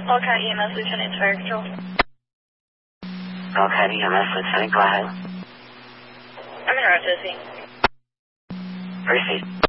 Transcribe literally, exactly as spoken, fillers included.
All County E M S, Lieutenant Fire Control. All County E M S, Lieutenant, go ahead. I'm in route to the scene. Proceed.